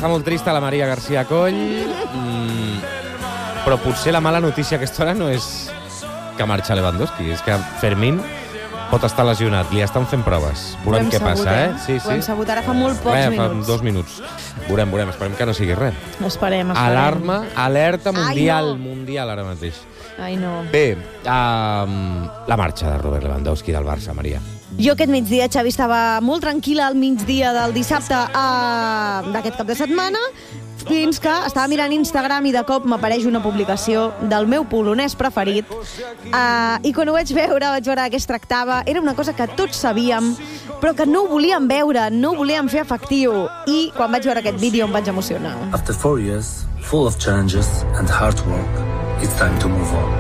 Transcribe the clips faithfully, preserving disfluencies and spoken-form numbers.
està molt trista la Maria García Coll, mm, però potser la mala notícia a aquesta hora no és que marxa Lewandowski, és que Fermín pot estar lesionat, li estan fent proves. Veurem què sabut, passa, eh? Sí, sí. Ho hem sabut ara fa molt pocs Res, minuts. Fa dos minuts. Veurem, veurem, esperem que no sigui res. Esperem, esperem. Alarma, alerta mundial, Ai, no. mundial ara mateix. Ai, no. Bé, um, la marxa de Robert Lewandowski del Barça, Maria. Jo aquest migdia, Xavi, estava molt tranquil·la al migdia del dissabte eh, d'aquest cap de setmana, fins que estava mirant Instagram i de cop m'apareix una publicació del meu polonès preferit. Uh, I quan ho vaig veure, vaig veure de què es tractava. Era una cosa que tots sabíem, però que no ho volíem veure, no ho volíem fer efectiu. I quan vaig veure aquest vídeo em vaig emocionar. After four years, full of challenges and hard work, it's time to move on.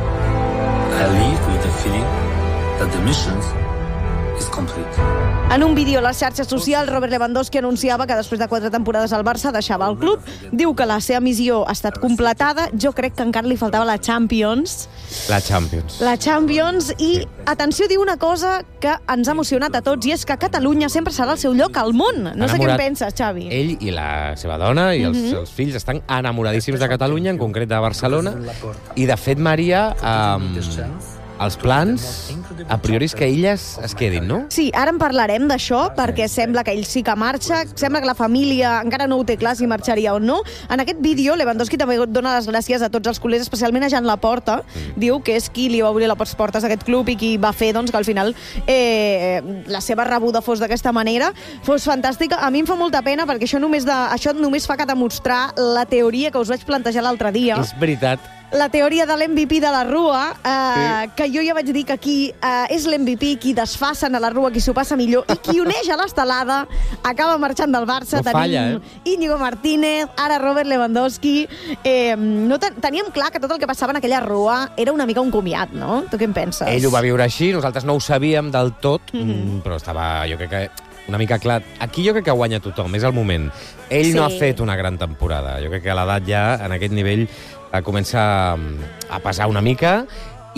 I leave with the feeling that the mission is complete. En un vídeo a les xarxes socials, Robert Lewandowski anunciava que després de quatre temporades al Barça deixava el club. Diu que la seva missió ha estat completada. Jo crec que encara li faltava la Champions. La Champions. La Champions. I, atenció, diu una cosa que ens ha emocionat a tots, i és que Catalunya sempre serà el seu lloc al món. No sé què en penses, Xavi. Ell i la seva dona i els Mhm. seus fills estan enamoradíssims de Catalunya, en concret de Barcelona. I, de fet, Maria, um, els plans, a priori, és que elles es quedin, no? Sí, ara en parlarem d'això, perquè sembla que ell sí que marxa, sembla que la família encara no ho té clar si marxaria o no. En aquest vídeo, Lewandowski també dona les gràcies a tots els culers, especialment a Jan Laporta. Mm. Diu que és qui li va obrir les portes d'aquest club i qui va fer doncs, que al final eh, la seva rebuda fos d'aquesta manera. Fos fantàstica. A mi em fa molta pena, perquè això només, de, això només fa que demostrar la teoria que us vaig plantejar l'altre dia. És veritat. La teoria de l'M V P de la Rua, eh, sí. que jo ja vaig dir que aquí eh, és l'M V P qui desfassen a la Rua, qui s'ho passa millor, i qui uneix a l'estelada acaba marxant del Barça. No Tenim falla, eh? Íñigo Martínez, ara Robert Lewandowski. Eh, no ten teníem clar que tot el que passava en aquella Rua era una mica un comiat, no? Tu què en penses? Ell ho va viure així, nosaltres no ho sabíem del tot, Mhm. però estava, jo crec que, una mica clar. Aquí jo crec que guanya tothom, és el moment. Ell Sí. no ha fet una gran temporada. Jo crec que a l'edat ja, en aquest nivell, comença a pesar una mica,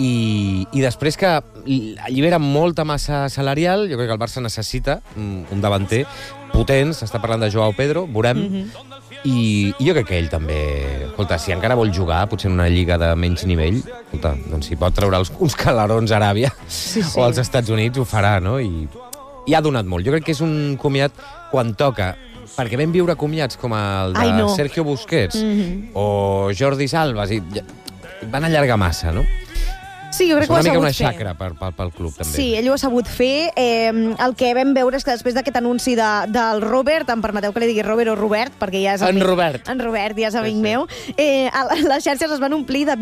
i, i després que allibera molta massa salarial. Jo crec que el Barça necessita un davanter potent, s'està parlant de Joao Pedro, veurem, Mhm. i, i jo crec que ell també, escolta, si encara vol jugar, potser en una lliga de menys nivell, escolta, doncs si pot treure els, uns calarons a Aràbia Sí, sí. o als Estats Units, ho farà, no? I, i ha donat molt. Jo crec que és un comiat quan toca, perquè vam viure comiats com el de Ai, no. Sergio Busquets Mhm. o Jordi Salvas, i ja, van allargar massa, no? Sí, jo crec És que ho una ha mica sabut una fer. xacra per, per, pel club, també. Sí, ell ho ha sabut fer. Eh, el que vam veure és que després d'aquest anunci de, del Robert, em permeteu que li digui Robert o Robert, perquè ja és En amic, Robert. En Robert, ja és amic Sí, sí. meu, eh, a les xarxes es van omplir de